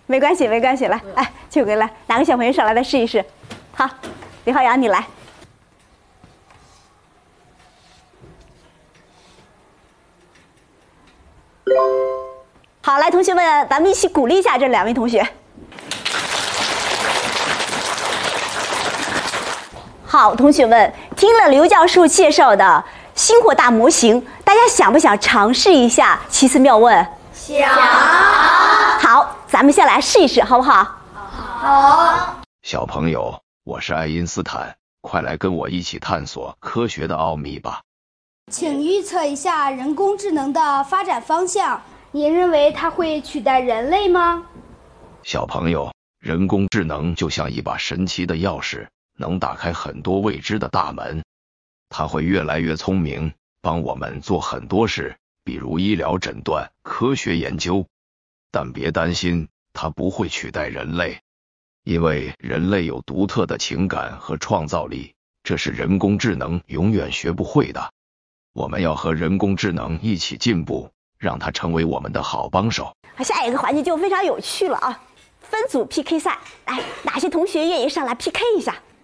没关系，没关系，来，哎，秋哥来，哪个小朋友上来试一试？好，李浩洋你来。好，来，同学们，咱们一起鼓励一下这2位同学。好，同学们，听了刘教授介绍的星火大模型，大家想不想尝试一下奇思妙问？ 想。 好，咱们先来试一试，好不好？ 好。 小朋友，我是爱因斯坦，快来跟我一起探索科学的奥秘吧。 请预测一下人工智能的发展方向。您认为它会取代人类吗？ 小朋友，人工智能就像一把神奇的钥匙，能打开很多未知的大门。它会越来越聪明，帮我们做很多事，比如医疗诊断、科学研究。但别担心，它不会取代人类，因为人类有独特的情感和创造力，这是人工智能永远学不会的。我们要和人工智能一起进步，让它成为我们的好帮手。 下一个环节就非常有趣了啊，分组 PK 赛，来，哪些同学愿意上来 PK 一下？